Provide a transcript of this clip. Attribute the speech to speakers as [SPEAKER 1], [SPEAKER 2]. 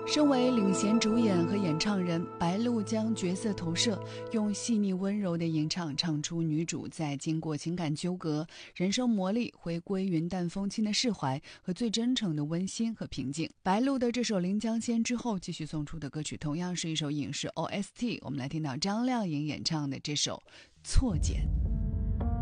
[SPEAKER 1] 身为领衔主演和演唱人，白鹿将角色投射，用细腻温柔的吟唱唱出女主在经过情感纠葛、人生磨砺回归云淡风轻的释怀和最真诚的温馨和平静。白鹿的这首《临江仙》之后继续送出的歌曲同样是一首影视 OST， 我们来听到张靓颖演唱的这首《错剪》。